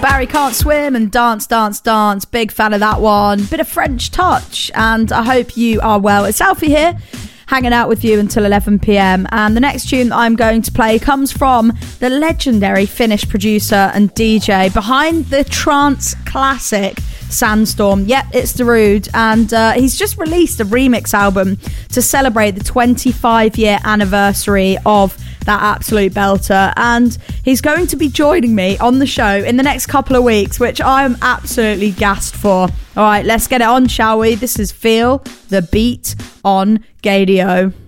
Barry Can't Swim and Dance, Dance, Dance. Big fan of that one. Bit of French touch, and I hope you are well. It's Alfie here, hanging out with you until 11 p.m. And the next tune that I'm going to play comes from the legendary Finnish producer and DJ behind the trance classic Sandstorm. Yep, it's Darude, and he's just released a remix album to celebrate the 25-year anniversary of that absolute belter, and he's going to be joining me on the show in the next couple of weeks, which I'm absolutely gassed for. All right, let's get it on, shall we? This is Feel the Beat on Gadio.